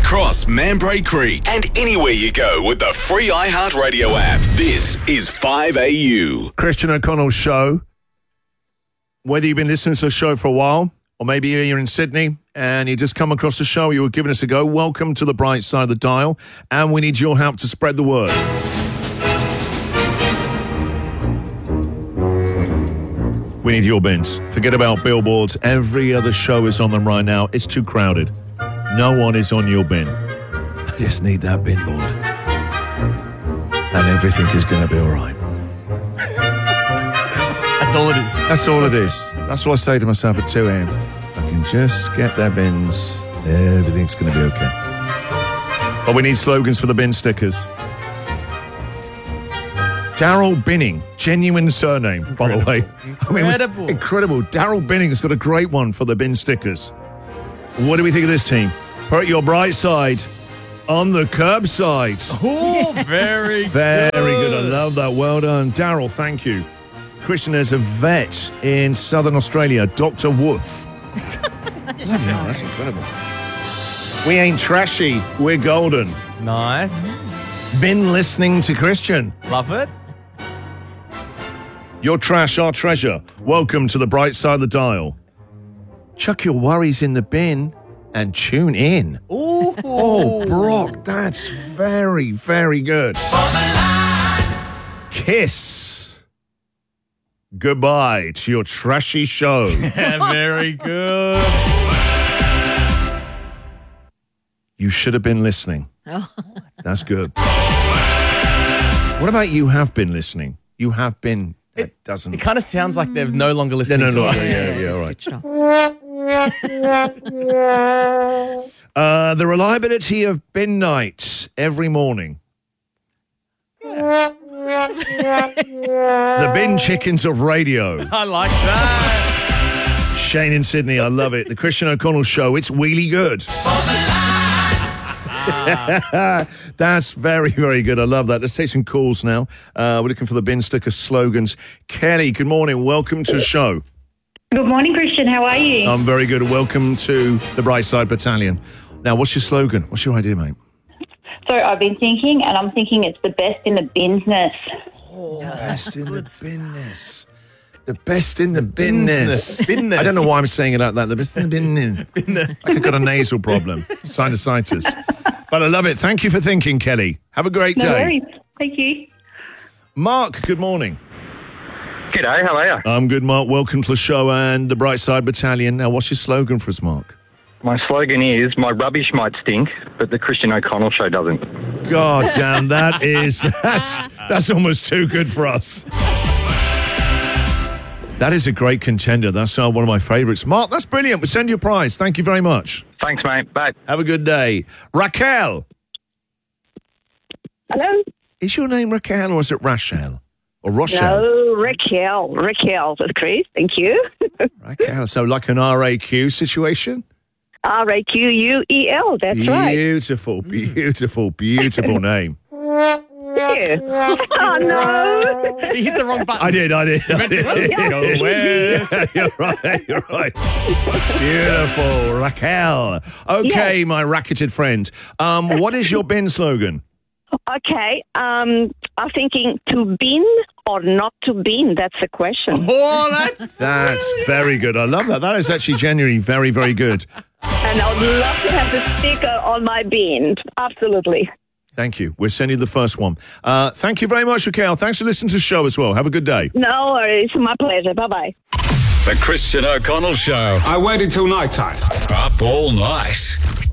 across Mambray Creek and anywhere you go with the free iHeartRadio app. This is 5AU. Christian O'Connell Show. Whether you've been listening to the show for a while, or maybe you're in Sydney and you just come across the show, you were giving us a go, welcome to the bright side of the dial, and we need your help to spread the word. We need your bins. Forget about billboards. Every other show is on them right now. It's too crowded. No one is on your bin. I just need that bin board. And everything is going to be all right. That's all it is. That's all it is. That's what I say to myself at 2 a.m. I can just get their bins. Everything's going to be okay. But we need slogans for the bin stickers. Daryl Binning, genuine surname, by the way. Incredible. Incredible. Daryl Binning's got a great one for the bin stickers. What do we think of this team? Put your bright side on the curbside. Oh, very Very good. I love that. Well done. Daryl, thank you. Christian is a vet in Southern Australia, Dr. Wolf. Bloody hell, that's incredible. We ain't trashy, we're golden. Nice. Been listening to Christian. Love it. Your trash, our treasure. Welcome to the bright side of the dial. Chuck your worries in the bin and tune in. Ooh. Oh, Brock, that's very, very good. Kiss. Goodbye to your trashy show. Yeah, very good. You should have been listening. That's good. What about you have been listening? You have been. It doesn't. It kind of sounds like they're no longer listening to us. Yeah, all right. The reliability of bin nights every morning. The bin chickens of radio. I like that. Shane in Sydney, I love it. The Christian O'Connell Show, it's really good. That's very, very good. I love that. Let's take some calls now. We're looking for the bin sticker slogans. Kelly, good morning. Welcome to the show. Good morning, Christian. How are you? I'm very good. Welcome to the Brightside Battalion. Now, what's your slogan? What's your idea, mate? So I've been thinking, and I'm thinking it's the best in the business. Oh, best in the business. The best in the business. Business. I don't know why I'm saying it like that. The best in the business. Like I've got a nasal problem, sinusitis. But I love it. Thank you for thinking, Kelly. Have a great day. No worries. Thank you. Mark, good morning. G'day, how are you? I'm good, Mark. Welcome to the show and the Brightside Battalion. Now, what's your slogan for us, Mark? My slogan is, my rubbish might stink, but the Christian O'Connell Show doesn't. God damn, that's almost too good for us. That is a great contender. That's one of my favourites. Mark, that's brilliant. We'll send you a prize. Thank you very much. Thanks, mate. Bye. Have a good day. Raquel. Hello? Is your name Raquel or is it Rachel? Or Rochelle? No, Raquel. Raquel, Chris. Thank you. Raquel. So like an RAQ situation? RAQUEL, that's right. Beautiful, beautiful, beautiful name. Yeah. Oh, no. You hit the wrong button. I did. Go west. Yeah, you're right. Beautiful, Raquel. Okay, Yes. my racketed friend. What is your bin slogan? Okay, I'm thinking to bin or not to bin. That's the question. Oh, That's very good. I love that. That is actually genuinely very, very good. And I would love to have the sticker on my bin. Absolutely. Thank you. We'll send you the first one. Thank you very much, Raquel. Thanks for listening to the show as well. Have a good day. No worries. My pleasure. Bye-bye. The Christian O'Connell Show. I waited till night time. Up all night.